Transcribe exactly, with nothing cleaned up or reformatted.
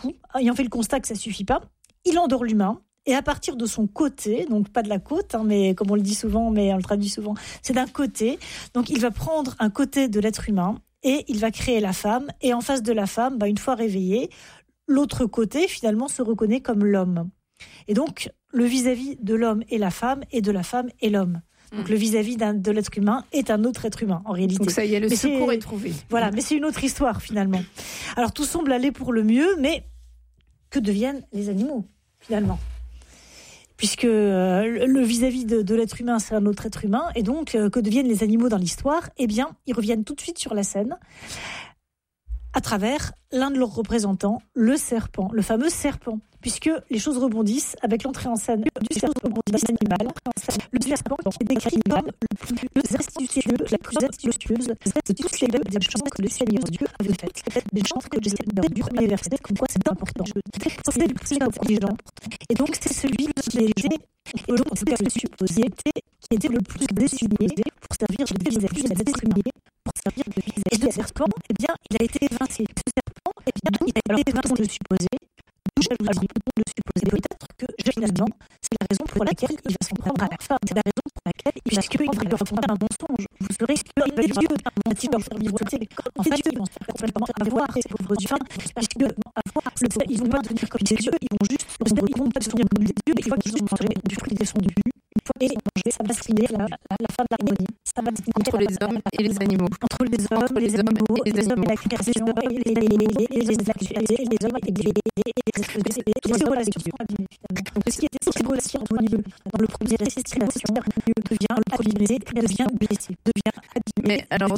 coup, ayant fait le constat que ça suffit pas, il endort l'humain. Et à partir de son côté, donc pas de la côte, hein, mais comme on le dit souvent, mais on le traduit souvent, c'est d'un côté. Donc il va prendre un côté de l'être humain et il va créer la femme. Et en face de la femme, bah, une fois réveillée, l'autre côté finalement se reconnaît comme l'homme. Et donc le vis-à-vis de l'homme et la femme et de la femme et l'homme. Donc le vis-à-vis d'un, de l'être humain est un autre être humain en réalité. Donc ça y est, le mais secours c'est, est trouvé. Voilà, mais c'est une autre histoire finalement. Alors tout semble aller pour le mieux, mais que deviennent les animaux finalement ? Puisque euh, le vis-à-vis de, de l'être humain, c'est un autre être humain, et donc euh, que deviennent les animaux dans l'histoire ? Eh bien, ils reviennent tout de suite sur la scène à travers l'un de leurs représentants, le serpent, le fameux serpent, puisque les choses rebondissent avec l'entrée en scène du serpent animal, le serpent qui est décrit comme le plus astucieux, la plus astucieuse de toutes les bêtes des choses que le Seigneur Dieu avait faites. Des choses que j'essaie de du premier verset, comme quoi c'est important. C'est le plus intelligent. Et donc c'est celui qui était, et l'on peut le supposer, qui était le plus destiné pour servir de vis-à-vis, pour servir de vis-à-vis. Et le serpent, eh bien, il a été évincé. Ce serpent, eh bien, il a été évincé, le supposer. Alors, peut-on le supposer peut-être que, finalement, c'est la raison pour laquelle il va s'en prendre à la femme. C'est la raison pour laquelle il va se prendre à la femme un mensonge. Vous saurez ce qu'il va Dieu, a-t-il leur faire miroiter. En fait, ils vont se faire complètement avoir ces pauvres humains, puisque avoir le fait, ils vont pas devenir comme des dieux, ils vont juste, ils vont pas devenir comme des dieux, mais une fois qu'ils ont mangé du fruit des sons du but, une fois qu'ils ont mangé, ça va signer la, la, la fin de l'harmonie. Ça va signer entre les hommes et les animaux. Entre les hommes, entre les animaux, et les hommes et la création, et les animaux, et les sexualités, et les hommes et les toutes ces relations abîmées finalement. Donc ce qui était ces relations harmonieuses dans le premier récit, devient le premier devient blessé, devient abîmé. Mais alors